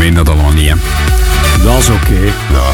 meen dat allemaal niet, hè. Dat is oké. Ja.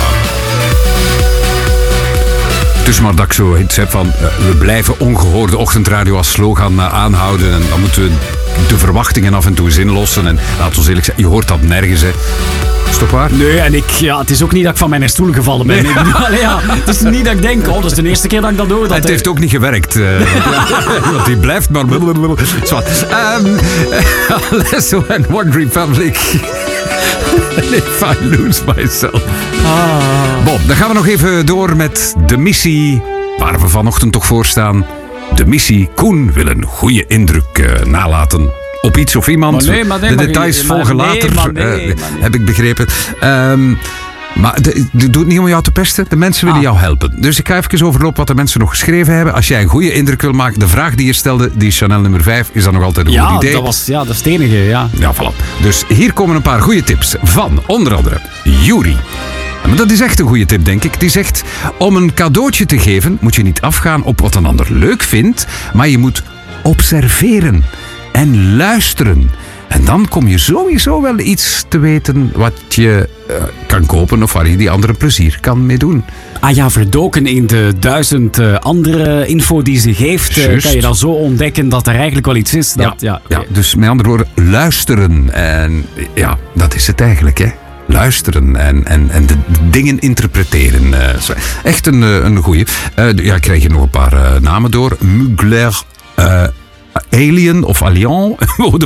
Het is maar dat ik zo iets heb van... we blijven ongehoorde ochtendradio als slogan aanhouden. En dan moeten we de verwachtingen af en toe eens inlossen. En laten we eerlijk zijn, je hoort dat nergens, hè. Is toch waar? Nee, en het is ook niet dat ik van mijn stoel gevallen ben. Nee. Het is niet dat ik denk, dat is de eerste keer dat ik dat doe. Het heeft ook niet gewerkt. Want die blijft maar... Zwart. Alesso and One Republic. If I lose myself. Bon, dan gaan we nog even door met de missie waar we vanochtend toch voor staan. De missie Koen wil een goede indruk nalaten op iets of iemand. De details volgen later, heb ik begrepen. Maar doe het niet om jou te pesten. De mensen willen jou helpen. Dus ik ga even overlopen wat de mensen nog geschreven hebben. Als jij een goede indruk wil maken, de vraag die je stelde, die Chanel nummer 5, is dan nog altijd een goed idee. Dat is het enige, ja. Ja, voilà. Dus hier komen een paar goede tips van onder andere Yuri. Maar dat is echt een goede tip, denk ik. Die zegt, om een cadeautje te geven, moet je niet afgaan op wat een ander leuk vindt, maar je moet observeren en luisteren. En dan kom je sowieso wel iets te weten wat je kan kopen of waar je die andere plezier kan mee doen. Ah ja, verdoken in de 1000 andere info die ze geeft, kan je dan zo ontdekken dat er eigenlijk wel iets is. Dat, ja, dus met andere woorden, luisteren. En ja, dat is het eigenlijk, hè. Luisteren en de dingen interpreteren. Echt een goeie. Ik krijg hier nog een paar namen door. Mugler... Alien of Allian.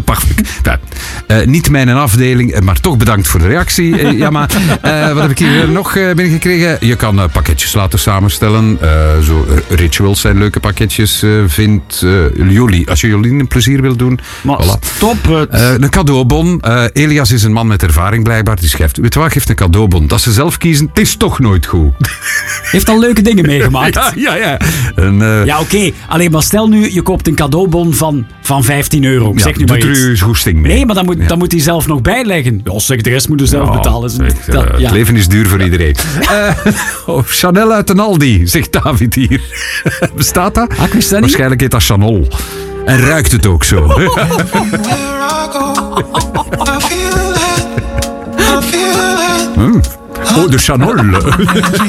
Niet mijn afdeling, maar toch bedankt voor de reactie. Wat heb ik hier nog binnengekregen? Je kan pakketjes laten samenstellen. Rituals zijn leuke pakketjes, vindt Jolie. Als je Jolien een plezier wil doen. Maar voilà. Stop het. Een cadeaubon. Elias is een man met ervaring blijkbaar. Die schrijft, weet je wat, geeft een cadeaubon. Dat ze zelf kiezen, het is toch nooit goed. Heeft al leuke dingen meegemaakt. Ja. Ja, oké. Alleen maar stel nu, je koopt een cadeaubon van 15 euro. Ja, zeg nu maar doet er iets. uw goesting mee. Nee, maar dan moet hij zelf nog bijleggen. Ja, zeg, de rest moet hij zelf betalen. Het leven is duur voor iedereen. Chanel uit een Aldi, zegt David hier. Bestaat dat? Ik wist dat niet. Waarschijnlijk heet dat Chanel. En ruikt het ook zo. Oh, de Chanel.